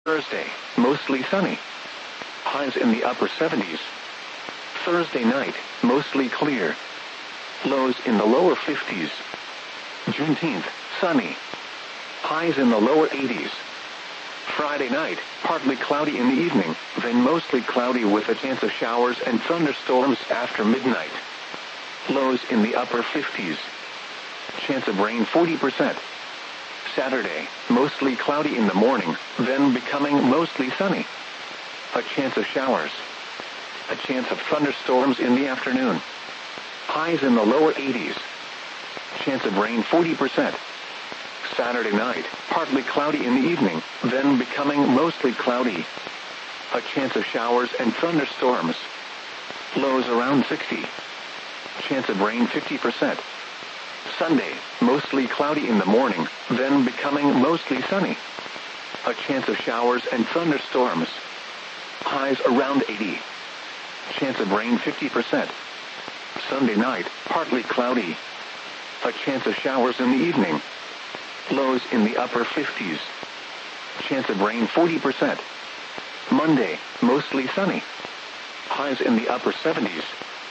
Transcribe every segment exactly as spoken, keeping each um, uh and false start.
Thursday, mostly sunny. Highs in the upper seventies. Thursday night, mostly clear. Lows in the lower fifties. Juneteenth, sunny. Highs in the lower eighties. Friday night, partly cloudy in the evening, then mostly cloudy with a chance of showers and thunderstorms after midnight. Lows in the upper fifties. Chance of rain forty percent. Saturday, mostly cloudy in the morning, then becoming mostly sunny. A chance of showers. A chance of thunderstorms in the afternoon. Highs in the lower eighties. Chance of rain forty percent. Saturday night, partly cloudy in the evening, then becoming mostly cloudy. A chance of showers and thunderstorms. Lows around sixty. Chance of rain fifty percent. Sunday, mostly cloudy in the morning, then becoming mostly sunny. A chance of showers and thunderstorms. Highs around eighty. Chance of rain fifty percent. Sunday night, partly cloudy. A chance of showers in the evening. Lows in the upper fifties. Chance of rain forty percent. Monday, mostly sunny. Highs in the upper seventies.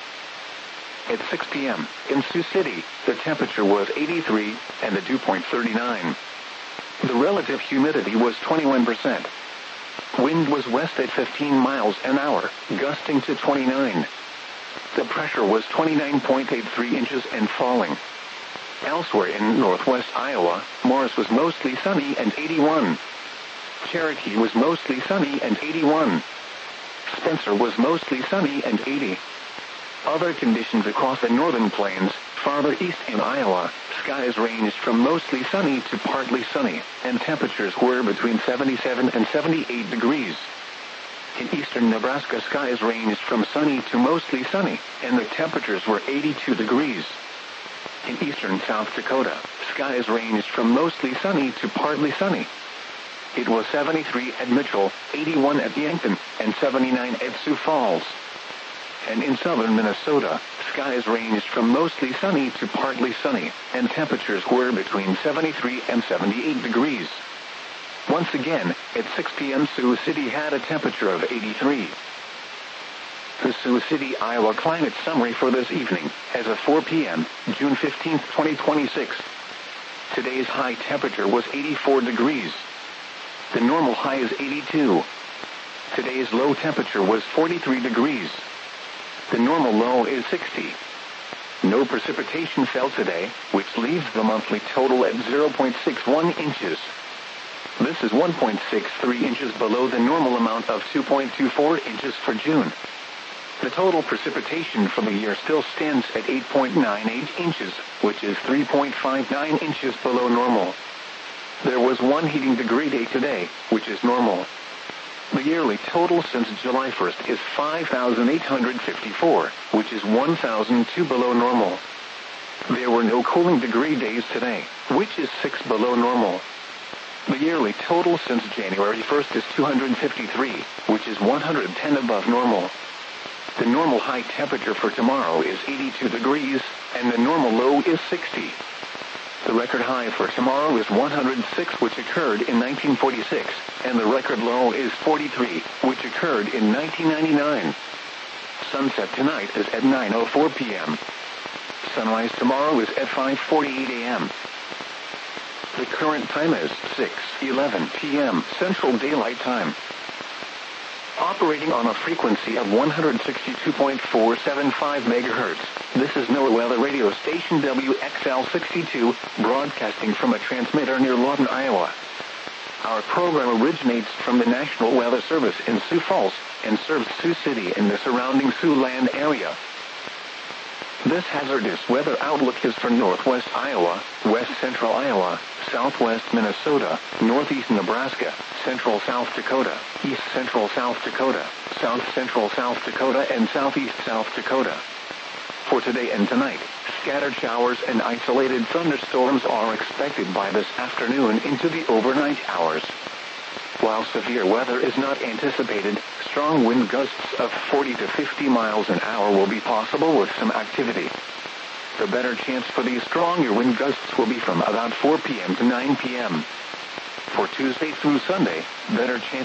At six p.m., in Sioux City, the temperature was eighty-three, and the dew point thirty-nine. The relative humidity was twenty-one percent. Wind was west at fifteen miles an hour, gusting to twenty-nine. The pressure was twenty-nine point eight three inches and falling. Elsewhere in northwest Iowa, Morris was mostly sunny and eighty-one. Cherokee was mostly sunny and eighty-one. Spencer was mostly sunny and eighty. Other conditions across the northern plains, farther east in Iowa, skies ranged from mostly sunny to partly sunny, and temperatures were between seventy-seven and seventy-eight degrees. In eastern Nebraska, skies ranged from sunny to mostly sunny, and the temperatures were eighty-two degrees. In eastern South Dakota, skies ranged from mostly sunny to partly sunny. It was seventy-three at Mitchell, eighty-one at Yankton, and seventy-nine at Sioux Falls. And in southern Minnesota, skies ranged from mostly sunny to partly sunny, and temperatures were between seventy-three and seventy-eight degrees. Once again, at six p.m. Sioux City had a temperature of eighty-three. The Sioux City, Iowa climate summary for this evening, as of four p.m., June fifteenth, twenty twenty-six. Today's high temperature was eighty-four degrees. The normal high is eighty-two. Today's low temperature was forty-three degrees. The normal low is sixty. No precipitation fell today, which leaves the monthly total at zero point six one inches. This is one point six three inches below the normal amount of two point two four inches for June. The total precipitation for the year still stands at eight point nine eight inches, which is three point five nine inches below normal. There was one heating degree day today, which is normal. The yearly total since July first is five thousand eight hundred fifty-four, which is one thousand two below normal. There were no cooling degree days today, which is six below normal. The yearly total since January first is two hundred fifty-three, which is one hundred ten above normal. The normal high temperature for tomorrow is eighty-two degrees, and the normal low is sixty. The record high for tomorrow is one hundred six, which occurred in nineteen forty-six, and the record low is forty-three, which occurred in nineteen ninety-nine. Sunset tonight is at nine oh four p.m. Sunrise tomorrow is at five forty-eight a.m. The current time is six eleven p.m. Central Daylight Time. Operating on a frequency of one hundred sixty-two point four seven five megahertz, this is NOAA Weather Radio Station W X L sixty-two, broadcasting from a transmitter near Lawton, Iowa. Our program originates from the National Weather Service in Sioux Falls and serves Sioux City and the surrounding Siouxland area. This hazardous weather outlook is for northwest Iowa, west central Iowa, southwest Minnesota, northeast Nebraska, central South Dakota, east central South Dakota, south central South Dakota, and southeast South Dakota. For today and tonight, scattered showers and isolated thunderstorms are expected by this afternoon into the overnight hours. While severe weather is not anticipated, strong wind gusts of forty to fifty miles an hour will be possible with some activity. The better chance for these stronger wind gusts will be from about four p.m. to nine p.m. For Tuesday through Sunday, better chance